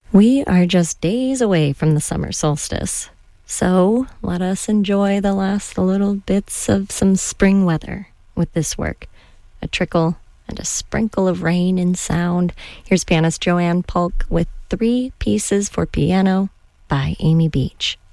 We are just days away from the summer solstice, so let us enjoy the last little bits of some spring weather with this work. A trickle and a sprinkle of rain in sound. Here's pianist Joanne Polk with 3 Pieces for Piano by Amy Beach.